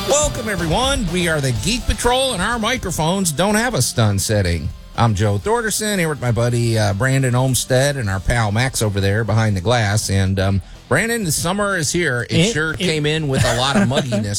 Welcome, everyone. We are the Geek Patrol, and our microphones don't have a stun setting. I'm Joe Thorderson, here with my buddy Brandon Olmstead and our pal Max over there behind the glass. And Brandon, the summer is here. It sure came in with a lot of muddiness